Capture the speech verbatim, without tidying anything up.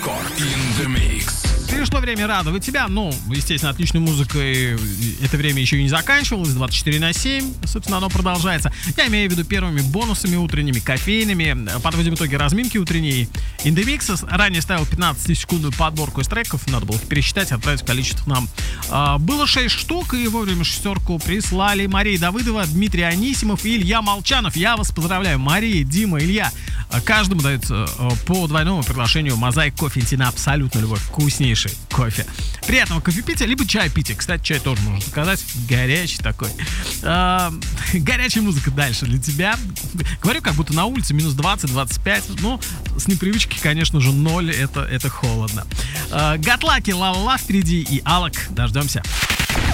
In the mix. Пришло время радовать тебя. Ну, естественно, отличной музыкой это время еще и не заканчивалось. двадцать четыре на семь, собственно, оно продолжается. Я имею в виду первыми бонусами утренними, кофейными. Подводим итоги разминки утренней. In the mix ранее ставил пятнадцатисекундную подборку из треков. Надо было их пересчитать, отправить количество нам. А, было шесть штук, и вовремя шестерку прислали Мария Давыдова, Дмитрий Анисимов и Илья Молчанов. Я вас поздравляю. Мария, Дима, Илья. Каждому дается по двойному приглашению Мозаик кофе на абсолютно любой вкуснейший кофе. Приятного кофепития, либо чай пить. Кстати, чай тоже можно заказать. Горячий такой. А, горячая музыка дальше для тебя. Говорю, как будто на улице минус двадцать двадцать пять. Ну, с непривычки, конечно же, ноль. Это, это холодно. А, Гатлаки, ла-ла-ла впереди и Алок. Дождемся.